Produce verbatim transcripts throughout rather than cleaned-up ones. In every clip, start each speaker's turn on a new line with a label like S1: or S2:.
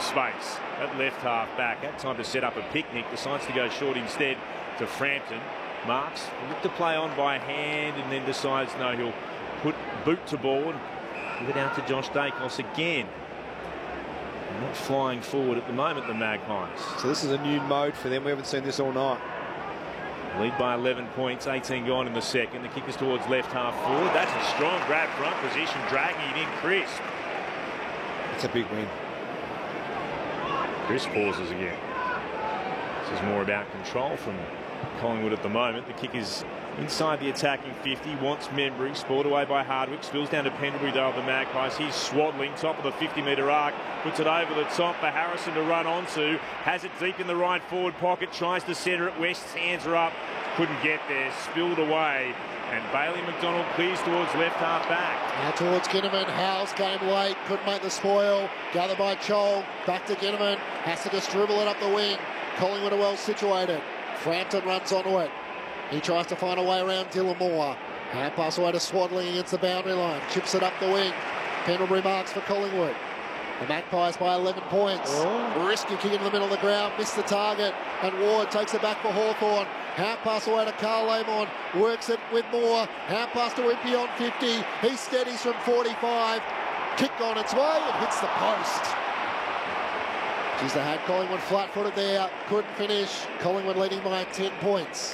S1: space at left half back. Had time to set up a picnic. Decides to go short instead to Frampton. Marks looked to play on by hand and then decides no, he'll put boot to ball and give it out to Josh Daicos again. Not flying forward at the moment, the Magpies.
S2: So this is a new mode for them. We haven't seen this all night.
S1: Lead by eleven points, eighteen gone in the second. The kick is towards left half forward. That's a strong grab front position, dragging it in crisp.
S2: It's a big win.
S1: Chris pauses again. This is more about control from Collingwood at the moment. The kick is inside the attacking fifty, wants Membry, spoiled away by Hardwick, spills down to Pendlebury Dale, the Magpies. He's swaddling, top of the fifty metre arc, puts it over the top for Harrison to run onto, has it deep in the right forward pocket, tries to centre it, West's hands are up, couldn't get there, spilled away, and Bailey McDonald clears towards left half back.
S3: Now towards Ginnivan, Howes came late, couldn't make the spoil, gathered by Chol, back to Ginnivan, has to just dribble it up the wing. Collingwood are well situated. Frampton runs onto it. He tries to find a way around Dylan Moore. Hand pass away to Swaddling against the boundary line. Chips it up the wing. Pendlebury marks for Collingwood. The Magpies by eleven points. Oh. Risky kick into the middle of the ground. Missed the target. And Ward takes it back for Hawthorn. Hand pass away to Carl Lamont. Works it with Moore. Hand pass to Impey on fifty. He steadies from forty-five. Kick on its way and hits the post. Geez, they had Collingwood flat-footed there. Couldn't finish. Collingwood leading by ten points.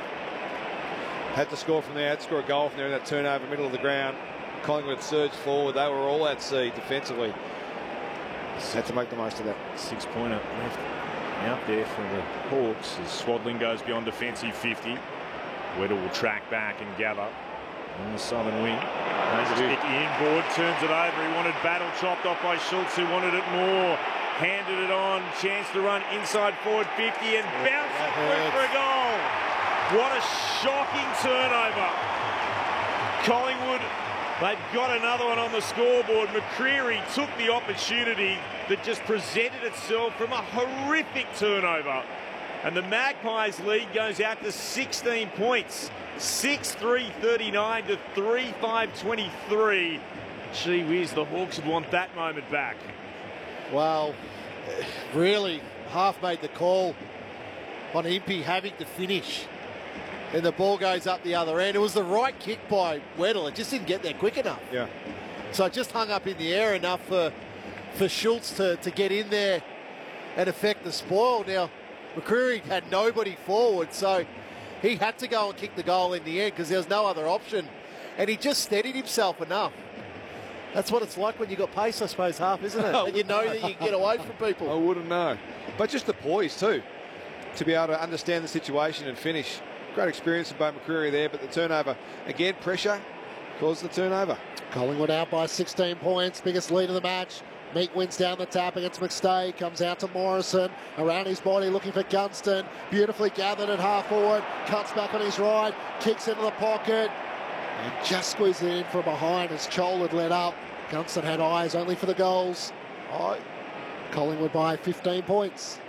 S2: Had to score from there, had to score a goal from there in that turnover, middle of the ground. Collingwood surged forward. They were all at sea defensively. Had to make the most of that.
S1: Six-pointer left out there for the Hawks as Swaddling goes beyond defensive fifty. Weddle will track back and gather on the southern wing. Kick inboard, turns it over. He wanted battle chopped off by Schultz, who wanted it more. Handed it on, chance to run inside forward fifty and bounce it through for a goal. What a shocking turnover. Collingwood, they've got another one on the scoreboard. McCreery took the opportunity that just presented itself from a horrific turnover. And the Magpies lead goes out to sixteen points. six three thirty-nine to three five twenty-three. Gee whiz, the Hawks would want that moment back.
S3: Well, really half made the call on Impey having to finish. And the ball goes up the other end. It was the right kick by Weddle. It just didn't get there quick enough.
S2: Yeah.
S3: So it just hung up in the air enough for, for Schultz to, to get in there and affect the spoil. Now, McCreery had nobody forward, so he had to go and kick the goal in the end because there was no other option. And he just steadied himself enough. That's what it's like when you got pace, I suppose, half, isn't it? And you know that you can get away from people.
S2: I wouldn't know. But just the poise, too, to be able to understand the situation and finish. Great experience from Bo McCreery there, but the turnover, again, pressure caused the turnover.
S3: Collingwood out by sixteen points, biggest lead of the match. Meek wins down the tap against McStay, comes out to Morrison, around his body looking for Gunston, beautifully gathered at half forward, cuts back on his right, kicks into the pocket, and just squeezed it in from behind as Chol had led up. Gunston had eyes only for the goals. Oh, Collingwood by fifteen points.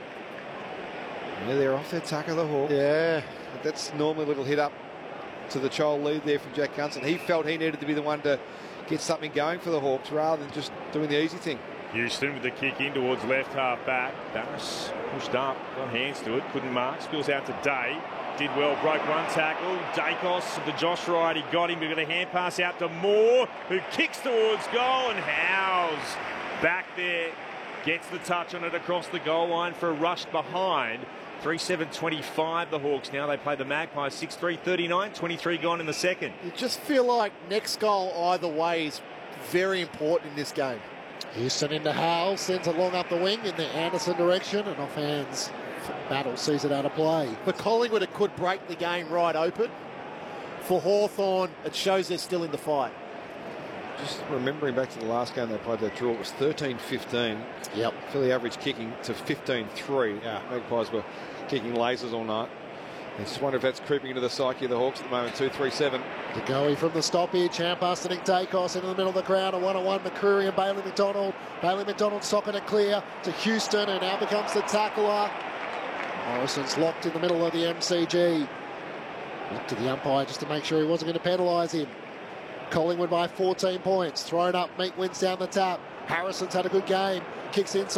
S2: Yeah, they're off their tucker, the Hawks.
S3: Yeah.
S2: That's normally a little hit up to the Chol lead there from Jack Gunston. He felt he needed to be the one to get something going for the Hawks rather than just doing the easy thing.
S1: Houston with the kick in towards left half back. Barris pushed up, got hands to it, couldn't mark, spills out to Day. Did well, broke one tackle. Daicos, the Josh Wright, he got him. We've got a hand pass out to Moore, who kicks towards goal, and Howes back there gets the touch on it across the goal line for a rush behind. three seven twenty-five the Hawks now. They play the Magpies six three thirty-nine, twenty-three gone in the second.
S3: You just feel like next goal either way is very important in this game. Houston into Howell, sends it long up the wing in the Anderson direction and off hands. Battle sees it out of play. For Collingwood, it could break the game right open. For Hawthorn, it shows they're still in the fight.
S2: Just remembering back to the last game they played, that draw, it was thirteen fifteen.
S3: Yep.
S2: Fairly average kicking to fifteen three.
S3: Yeah.
S2: Magpies were kicking lasers all night. I just wonder if that's creeping into the psyche of the Hawks at the moment. two three seven.
S3: DeGoey from the stoppage. Hand pass to Nick Daicos into the middle of the ground. A one-on-one McCreery and Bailey McDonald. Bailey McDonald stopping it clear to Houston, and now becomes the tackler. Morrison's locked in the middle of the M C G. Looked to the umpire just to make sure he wasn't going to penalise him. Collingwood by fourteen points. Thrown up. Meek wins down the tap. Harrison's had a good game. Kicks inside.